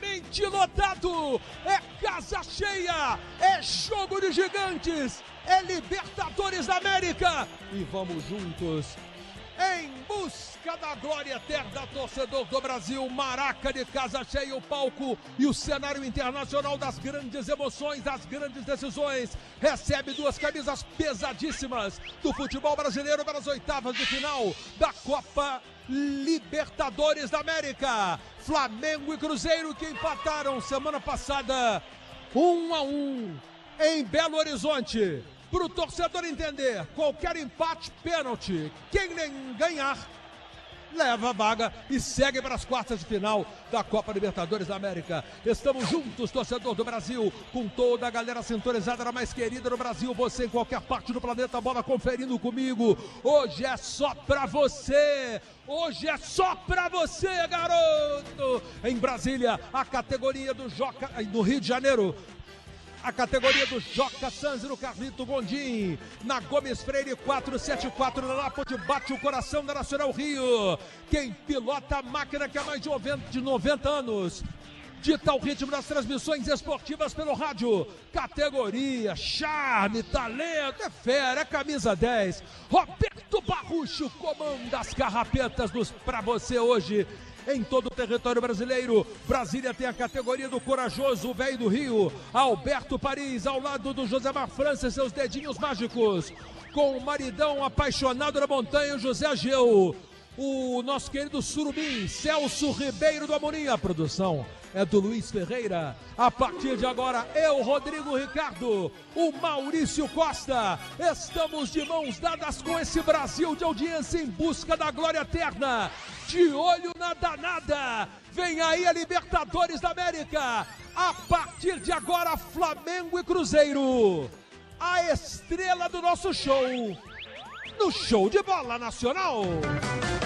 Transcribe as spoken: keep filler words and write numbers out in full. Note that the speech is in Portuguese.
completamente lotado, é casa cheia, é jogo de gigantes, é Libertadores da América e vamos juntos em busca da glória eterna, torcedor do Brasil. Maraca de casa cheia, o palco e o cenário internacional das grandes emoções, das grandes decisões. Recebe duas camisas pesadíssimas do futebol brasileiro para as oitavas de final da Copa Libertadores da América. Flamengo e Cruzeiro que empataram semana passada um a um em Belo Horizonte. Para o torcedor entender, qualquer empate, pênalti, quem nem ganhar, leva a vaga e segue para as quartas de final da Copa Libertadores da América. Estamos juntos, torcedor do Brasil, com toda a galera sintonizada, a mais querida do Brasil, você em qualquer parte do planeta, bola conferindo comigo. Hoje é só pra você, hoje é só pra você, garoto. Em Brasília, a categoria do Joca, no Rio de Janeiro, a categoria do Joca Sanz e do Carlito Gondim. Na Gomes Freire quatrocentos e setenta e quatro, na Lápode, bate o coração da Nacional Rio. Quem pilota a máquina que há mais de noventa anos dita o ritmo das transmissões esportivas pelo rádio. Categoria, charme, talento, é fera, é camisa dez. Roberto Barrucho comanda as carrapetas dos pra você hoje. Em todo o território brasileiro, Brasília tem a categoria do corajoso, o velho do Rio, Alberto Paris, ao lado do Josemar França, seus dedinhos mágicos, com o maridão apaixonado da montanha, José Ageu, o nosso querido Surubim, Celso Ribeiro do Amorim, a produção é do Luiz Ferreira. A partir de agora, eu, Rodrigo Ricardo, o Maurício Costa, estamos de mãos dadas com esse Brasil de audiência em busca da glória eterna. De olho na danada, vem aí a Libertadores da América. A partir de agora, Flamengo e Cruzeiro, a estrela do nosso show, no Show de Bola Nacional.